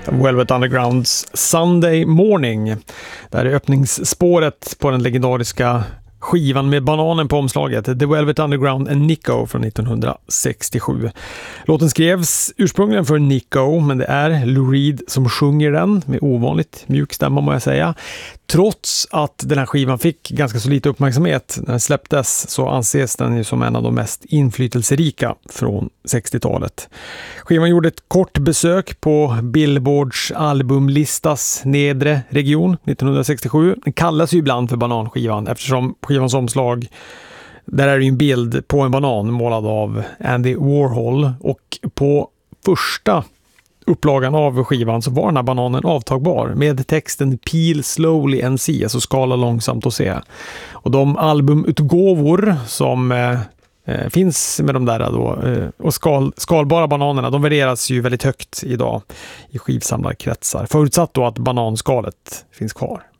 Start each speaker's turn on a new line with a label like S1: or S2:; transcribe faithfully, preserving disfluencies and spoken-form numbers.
S1: Velvet Undergrounds Sunday Morning. Där är öppningsspåret på den legendariska skivan med bananen på omslaget, The Velvet Underground and Nico från nittonhundrasextiosju. Låten skrevs ursprungligen för Nico, men det är Lou Reed som sjunger den med ovanligt mjuk stämma, må jag säga. Trots att den här skivan fick ganska så lite uppmärksamhet när den släpptes, så anses den ju som en av de mest inflytelserika från sextiotalet. Skivan gjorde ett kort besök på Billboards albumlistas nedre region nittonhundrasextiosju. Den kallas ju ibland för bananskivan eftersom skivans omslag, där är det ju en bild på en banan målad av Andy Warhol, och på första upplagan av skivan så var den här bananen avtagbar med texten Peel slowly and see, alltså skala långsamt och se. Och de albumutgåvor som eh, finns med de där då, eh, och skal, skalbara bananerna, de värderas ju väldigt högt idag i skivsamlarkretsar, förutsatt då att bananskalet finns kvar.